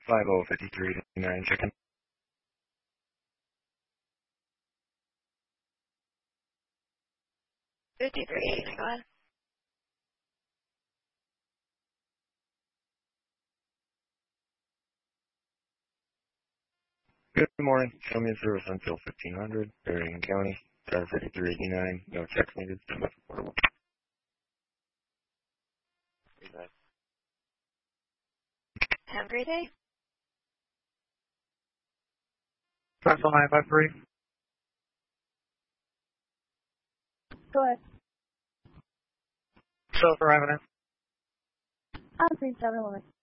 5053-9 chicken. 53, go ahead. Good morning. Show me a service until 1500, Berrien County, driver 5389, no checks needed. Have a great day. 55953. Go ahead. Sulphur Avenue. 371.